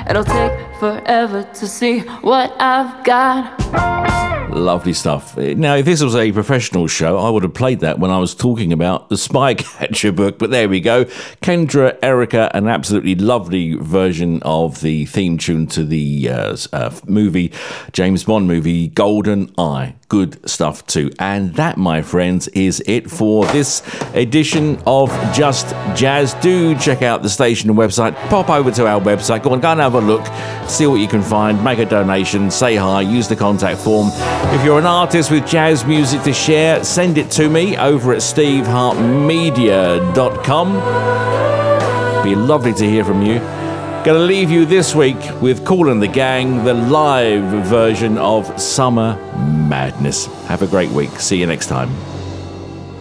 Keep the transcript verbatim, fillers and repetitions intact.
It'll take forever to see what I've got. Lovely stuff. Now, if this was a professional show, I would have played that when I was talking about the Spycatcher book, but there we go. Kendra, Erica, an absolutely lovely version of the theme tune to the uh, uh, movie, James Bond movie, Golden Eye. Good stuff too. And that, my friends, is it for this edition of Just Jazz. Do check out the station and website. Pop over to our website. Go on, go and have a look. See what you can find. Make a donation. Say hi. Use the contact form. If you're an artist with jazz music to share, send it to me over at steve hart media dot com. Be lovely to hear from you. Going to leave you this week with Kool and the Gang, the live version of Summer Madness. Have a great week. See you next time.